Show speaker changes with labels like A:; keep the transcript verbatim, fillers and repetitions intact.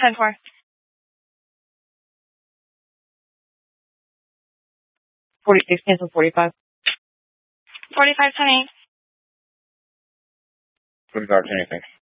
A: ten four.
B: forty-six, cancel forty-five.
A: forty-five, ten eight.
C: forty-five, ten eight, thanks.